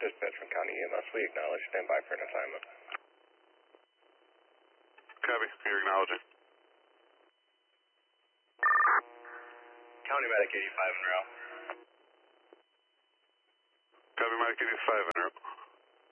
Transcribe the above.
dispatch from County EMS. We acknowledge. Stand by for an assignment. Copy. You're acknowledging. County Medic 85 en route. Copy, Medic 85 en route.